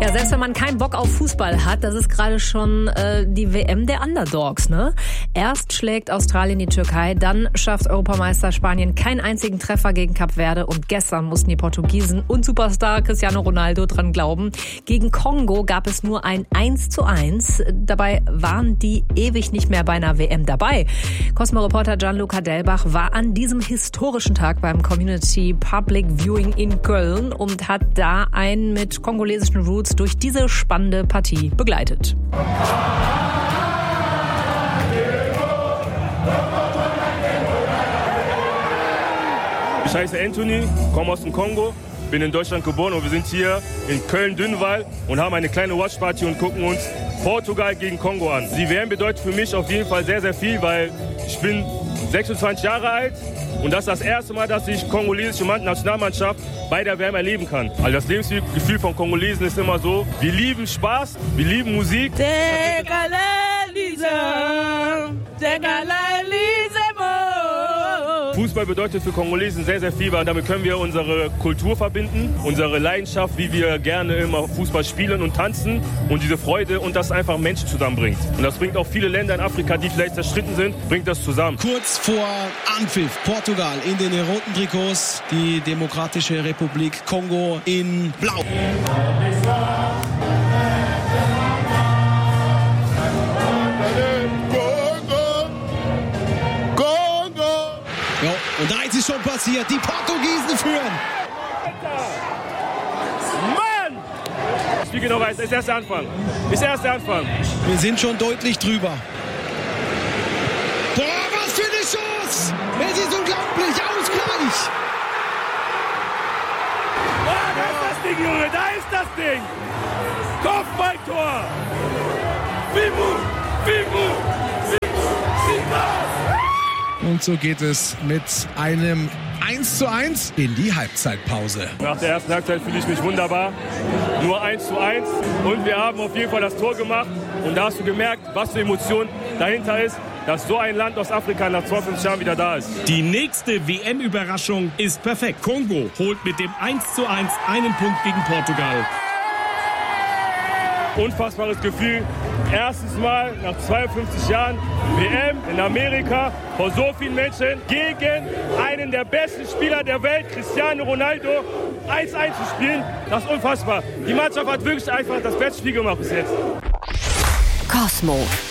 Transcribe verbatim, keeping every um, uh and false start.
Ja, selbst wenn man keinen Bock auf Fußball hat, das ist gerade schon äh, die W M der Underdogs, ne? Erst schlägt Australien die Türkei, dann schafft Europameister Spanien keinen einzigen Treffer gegen Kap Verde und gestern mussten die Portugiesen und Superstar Cristiano Ronaldo dran glauben. Gegen Kongo gab es nur ein eins zu eins. Dabei waren die ewig nicht mehr bei einer W M dabei. Cosmo-Reporter Gianluca Delbach war an diesem historischen Tag beim Community Public Viewing in Köln und hat da einen mit kongolesischen Roots durch diese spannende Partie begleitet. Ich heiße Anthony, komme aus dem Kongo, bin in Deutschland geboren und wir sind hier in Köln-Dünnwall und haben eine kleine Watchparty und gucken uns Portugal gegen Kongo an. Die W M bedeutet für mich auf jeden Fall sehr, sehr viel, weil ich bin sechsundzwanzig Jahre alt und das ist das erste Mal, dass ich kongolesische Nationalmannschaft bei der W M erleben kann. Also das Lebensgefühl von Kongolesen ist immer so, wir lieben Spaß, wir lieben Musik. Fußball bedeutet für Kongolesen sehr, sehr viel, weil damit können wir unsere Kultur verbinden, unsere Leidenschaft, wie wir gerne immer Fußball spielen und tanzen und diese Freude und das einfach Menschen zusammenbringt. Und das bringt auch viele Länder in Afrika, die vielleicht zerstritten sind, bringt das zusammen. Kurz vor Anpfiff Portugal in den roten Trikots, die Demokratische Republik Kongo in Blau. Ja, und da ist es schon passiert. Die Portugiesen führen. Mann! Das Spiel genau weiß, ist erst der Anfang. Ist erst der Anfang. Wir sind schon deutlich drüber. Boah, was für eine Chance! Es ist unglaublich. Ausgleich. Oh, da ist das Ding, Junge. Da ist das Ding. Kopfballtor. Vivu! Vivu! Vivu! Vivu! Und so geht es mit einem eins zu eins in die Halbzeitpause. Nach der ersten Halbzeit fühle ich mich wunderbar. Nur eins zu eins. Und wir haben auf jeden Fall das Tor gemacht. Und da hast du gemerkt, was für Emotion dahinter ist, dass so ein Land aus Afrika nach zweiundfünfzig Jahren wieder da ist. Die nächste W M-Überraschung ist perfekt. Kongo holt mit dem eins zu eins einen Punkt gegen Portugal. Unfassbares Gefühl. Erstes Mal nach zweiundfünfzig Jahren W M in Amerika vor so vielen Menschen gegen einen der besten Spieler der Welt, Cristiano Ronaldo, eins eins zu spielen. Das ist unfassbar. Die Mannschaft hat wirklich einfach das beste Spiel gemacht bis jetzt. Cosmo.